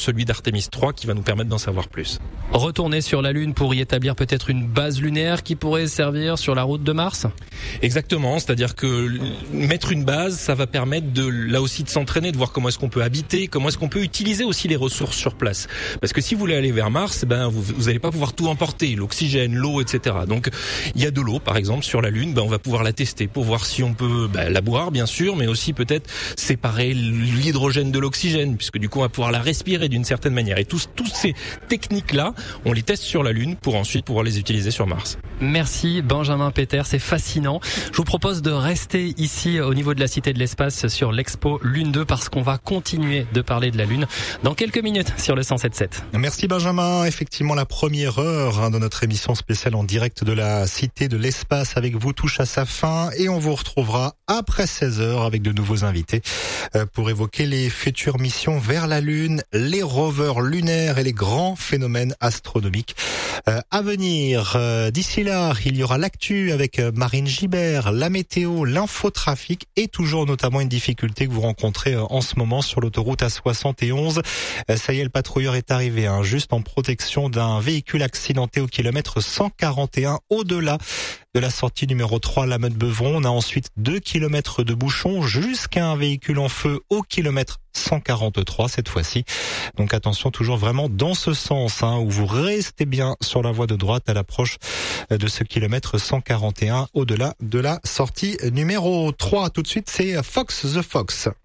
celui d'Artemis 3 qui va nous permettre d'en savoir plus. Retourner sur la Lune pour y établir peut-être une base lunaire qui pourrait servir sur la route de Mars ? Exactement, c'est-à-dire que mettre une base, ça va permettre là aussi de s'entraîner, de voir comment est-ce qu'on peut habiter, comment est-ce qu'on peut utiliser aussi les ressources sur place. Parce que si vous voulez aller vers Mars, vous allez pas pouvoir tout emporter, l'oxygène, l'eau, etc. Donc il y a de l'eau par exemple sur la Lune, on va pouvoir la tester pour voir si on peut la boire bien sûr, mais aussi peut-être séparer l'hydrogène de l'oxygène, puisque du coup on va pouvoir la respirer d'une certaine manière. Et toutes ces techniques-là, on les teste sur la Lune pour ensuite pouvoir les utiliser sur Mars. Merci Benjamin Peter, c'est fascinant. Je vous propose de rester ici au niveau de la Cité de l'Espace sur l'Expo Lune 2 parce qu'on va continuer de parler de la Lune dans quelques minutes sur le 107.7. Merci Benjamin. Effectivement, la première heure de notre émission spéciale en direct de la Cité de l'Espace avec vous touche à sa fin et on vous retrouvera après 16h avec de nouveaux invités pour évoquer les futures missions vers la Lune, les rovers lunaires et les grands phénomènes astronomiques à venir. D'ici là, il y aura l'actu avec Marine Gibert, la météo, l'infotrafic et toujours notamment une difficulté que vous rencontrez en ce moment sur l'autoroute A71. Ça y est, le patrouilleur est arrivé juste en protection d'un véhicule accidenté au kilomètre 141 au-delà de la sortie numéro 3 La Meute-Beuvron. On a ensuite 2 kilomètres de bouchons jusqu'à un véhicule en feu au kilomètre 143 cette fois-ci. Donc attention, toujours vraiment dans ce sens où vous restez bien sur la voie de droite à l'approche de ce kilomètre 141 au-delà de la sortie numéro 3. Tout de suite, c'est Fox the Fox.